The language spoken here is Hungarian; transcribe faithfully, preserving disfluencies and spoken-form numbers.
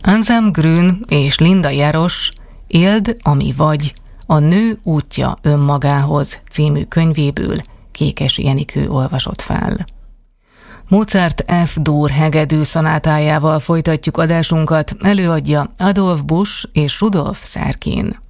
Anselm Grün és Linda Jarosz Éld, ami vagy, a Nő útja önmagához című könyvéből Kékesi Enikő olvasott fel. Mozart F-dur hegedű szonátájával folytatjuk adásunkat, előadja Adolf Busch és Rudolf Serkin.